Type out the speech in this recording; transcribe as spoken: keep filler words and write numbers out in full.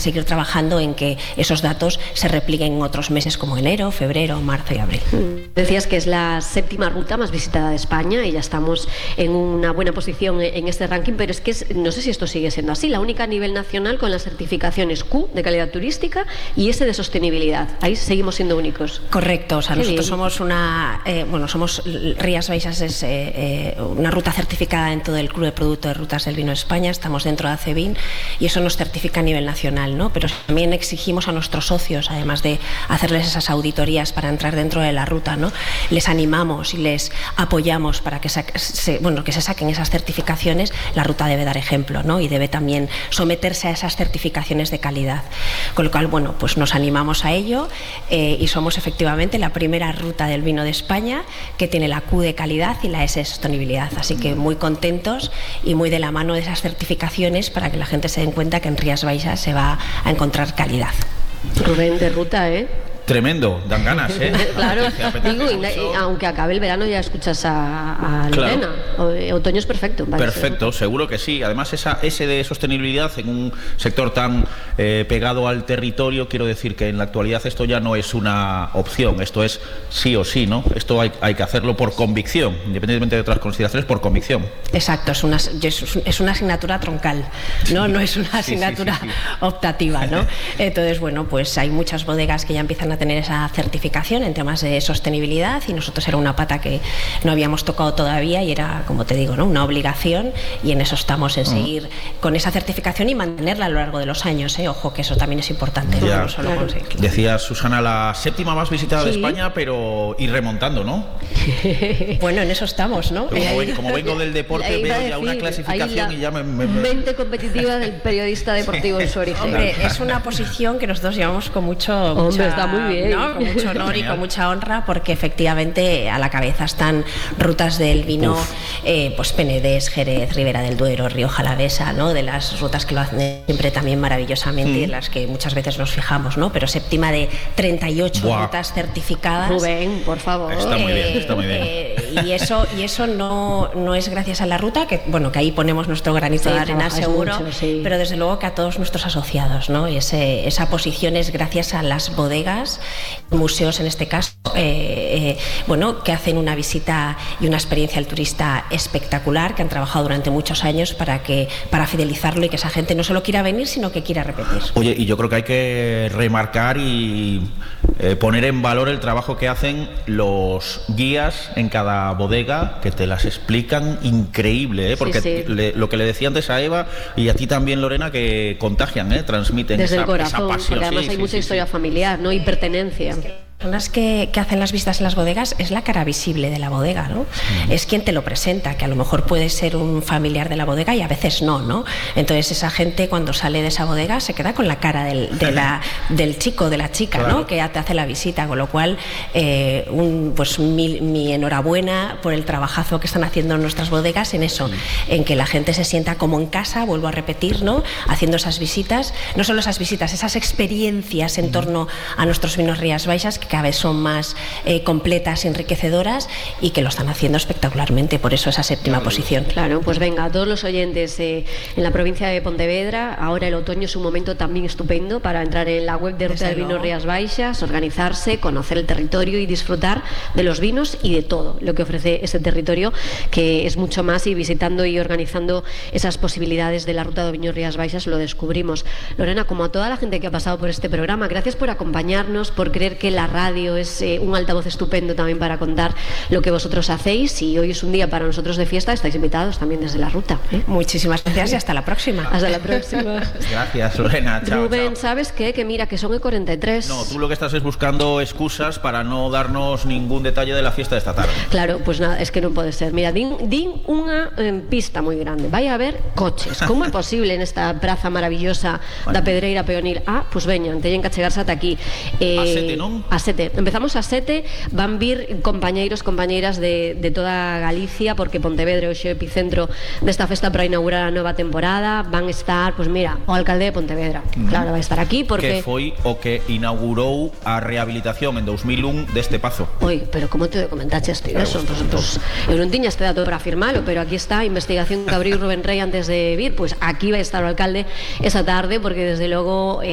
seguir trabajando en que esos datos se repliquen en otros meses como enero, febrero, marzo y abril. Decías que es la séptima ruta más visitada de España y ya estamos en una buena posición en este ranking, pero es que es, no sé si esto sigue siendo así, la única a nivel nacional con las certificaciones Q de calidad turística y S de sostenibilidad. Ahí seguimos siendo únicos. Correcto, o sea, Qué nosotros bien. somos una, eh, bueno, somos Rías Baixas es eh, eh, una ruta certificada en todo el Club de Producto de Rutas del Vino de España, estamos dentro de ACEVIN y eso nos certifica a nivel nacional, ¿no? Pero también exigimos a nuestros socios, además de hacerles esas auditorías para entrar dentro de la ruta, ¿no? Les animamos y les apoyamos para que se, se, bueno, que se saquen esas certificaciones. La ruta debe dar ejemplo, ¿no? Y debe también someterse a esas certificaciones de calidad. Con lo cual, bueno, pues nos animamos a ello eh, y somos efectivamente la primera ruta del vino de España que tiene la Q de calidad y la S de sostenibilidad. Así que muy contentos y muy de la mano de esas certificaciones para que la gente se den cuenta que en Rías Baixas se va a encontrar calidad. Rubén, de ruta, ¿eh? Tremendo, dan ganas, ¿eh? Claro, Apetece, apetece digo, y, mucho. y aunque acabe el verano ya escuchas a, a Lorena. Claro. O, otoño es perfecto. parece. Perfecto, seguro que sí. Además, esa S de sostenibilidad en un sector tan eh, pegado al territorio, quiero decir que en la actualidad esto ya no es una opción, esto es sí o sí, ¿no? Esto hay, hay que hacerlo por convicción, independientemente de otras consideraciones, por convicción. Exacto, es una, es una asignatura troncal, ¿no? No es una asignatura sí, sí, sí. optativa, ¿no? Entonces, bueno, pues hay muchas bodegas que ya empiezan a tener esa certificación en temas de sostenibilidad y nosotros era una pata que no habíamos tocado todavía y era, como te digo, ¿no? Una obligación y en eso estamos, en seguir uh-huh. con esa certificación y mantenerla a lo largo de los años, ¿eh? Ojo, que eso también es importante, ya, no solo claro. conseguirlo. Decía Susana, la séptima más visitada sí. de España, pero ir remontando, ¿no? Bueno, en eso estamos, ¿no? Como, ven, como vengo del deporte, veo decir, ya una clasificación la y ya me... me, me... mente competitiva del periodista deportivo sí. en su origen. Hombre, es una posición que nosotros llevamos con mucho... Hombre, mucha, está muy bien. ¿no? Con mucho honor y con mucha honra, porque efectivamente a la cabeza están rutas del vino, eh, pues Penedés, Jerez, Ribera del Duero, Rioja Alavesa, ¿no? De las rutas que lo hacen siempre también maravillosamente, mm. en las que muchas veces nos fijamos, ¿no? Pero séptima de treinta y ocho Buah. Rutas certificadas. Rubén, por favor. Está muy bien, está muy bien. Eh, y eso, y eso no, no es gracias a la ruta, que bueno, que ahí ponemos nuestro granito sí, de arena seguro, mucho, sí. pero desde luego que a todos nuestros asociados, ¿no? Y ese, esa posición es gracias a las bodegas, museos en este caso, eh, eh, bueno, que hacen una visita y una experiencia al turista espectacular, que han trabajado durante muchos años para que para fidelizarlo y que esa gente no solo quiera venir, sino que quiera repetir. Oye, y yo creo que hay que remarcar y eh, poner en valor el trabajo que hacen los guías en cada bodega, que te las explican increíble, ¿eh? Porque sí, sí. Le, lo que le decía antes a Eva y a ti también, Lorena, que contagian, ¿eh? Transmiten desde esa, el corazón, esa pasión. Porque además sí, hay sí, mucha sí, historia sí. familiar, ¿no? Y pertenencia. Las personas que, que hacen las visitas en las bodegas es la cara visible de la bodega, ¿no? Mm. Es quien te lo presenta, que a lo mejor puede ser un familiar de la bodega y a veces no, ¿no? Entonces esa gente cuando sale de esa bodega se queda con la cara del, de la, del chico, de la chica, claro. ¿no? Que ya te hace la visita, con lo cual eh, un, pues mi, mi enhorabuena por el trabajazo que están haciendo en nuestras bodegas en eso, mm. en que la gente se sienta como en casa, vuelvo a repetir, ¿no? Haciendo esas visitas, no solo esas visitas, esas experiencias en mm. torno a nuestros vinos Rías Baixas, que cada vez son más eh, completas y enriquecedoras y que lo están haciendo espectacularmente, por eso esa séptima claro. posición. Claro, pues venga, a todos los oyentes eh, en la provincia de Pontevedra, ahora el otoño es un momento también estupendo para entrar en la web de Ruta del Vino Rías Baixas, organizarse, conocer el territorio y disfrutar de los vinos y de todo lo que ofrece ese territorio, que es mucho más, y visitando y organizando esas posibilidades de la Ruta del Vino Rías Baixas lo descubrimos. Lorena, como a toda la gente que ha pasado por este programa, gracias por acompañarnos, por creer que la radio es eh, un altavoz estupendo también para contar lo que vosotros hacéis, y hoy es un día para nosotros de fiesta, estáis invitados también desde la ruta, ¿eh? Muchísimas gracias y hasta la próxima. Hasta la próxima. Gracias, Lorena. Chao, Rubén, chao. ¿sabes qué? Que mira, que son el cuarenta y tres. No, tú lo que estás es buscando excusas para no darnos ningún detalle de la fiesta de esta tarde. Claro, pues nada, es que non pode ser. Mira, din, din unha eh, pista moi grande. Vai a haber coches. Como é posible nesta praza maravillosa bueno. da Pedreira Peonil? Ah, pues veñan, teñen que achegarse ata aquí. Eh, a sete, non? A sete. Empezamos a sete, van vir compañeiros, compañeiras de, de toda Galicia, porque Pontevedra é o epicentro desta festa para inaugurar a nova temporada. Van estar, pues mira, o alcalde de Pontevedra. Mm. Claro, vai estar aquí porque... Que foi o que inaugurou a rehabilitación en dos mil un deste pazo. Oi, pero como te documentaches ti eso? Pues, pues, eu non tiña este dato para afirmalo, pero aquí está a investigación que abriu Rubén Rey antes de vir. Pues aquí vai estar o alcalde esa tarde, porque desde logo... Eh,